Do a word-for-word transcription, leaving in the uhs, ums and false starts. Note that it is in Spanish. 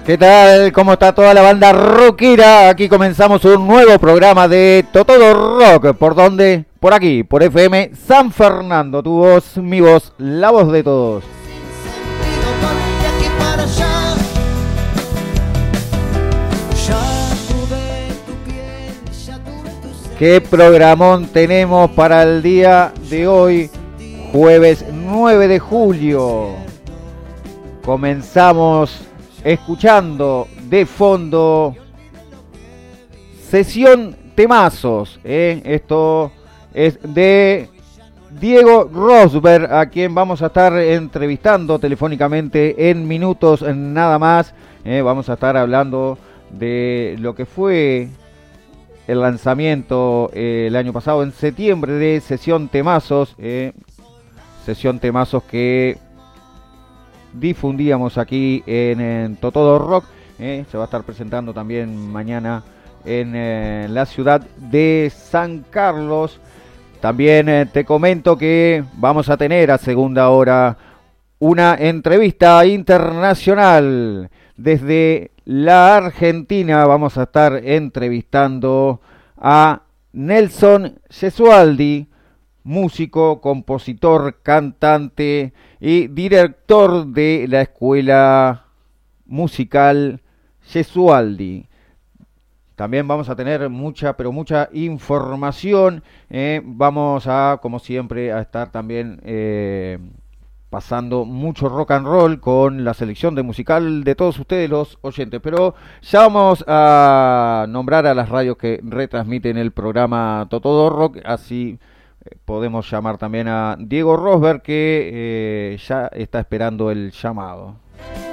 ¿Qué tal? ¿Cómo está toda la banda rockera? Aquí comenzamos un nuevo programa de Totodo Rock. ¿Por dónde? Por aquí, por F M San Fernando. Tu voz, mi voz, la voz de todos. ¿Qué programón tenemos para el día de hoy? Jueves nueve de julio. Comenzamos escuchando de fondo Sesión Temazos, ¿eh? Esto es de Diego Rosberg, a quien vamos a estar entrevistando telefónicamente en minutos nada más. ¿eh? Vamos a estar hablando de lo que fue el lanzamiento eh, el año pasado en septiembre de Sesión Temazos, ¿eh? Sesión Temazos que difundíamos aquí en, en Totodo Rock. eh, se va a estar presentando también mañana en eh, la ciudad de San Carlos. También eh, te comento que vamos a tener a segunda hora una entrevista internacional desde la Argentina. Vamos a estar entrevistando a Nelson Gesualdi, músico, compositor, cantante y director de la escuela musical Gesualdi. También vamos a tener mucha, pero mucha información. Eh, vamos a, como siempre, a estar también eh, pasando mucho rock and roll con la selección de musical de todos ustedes, los oyentes. Pero ya vamos a nombrar a las radios que retransmiten el programa Totodo Rock, así podemos llamar también a Diego Rosberg, que eh, ya está esperando el llamado.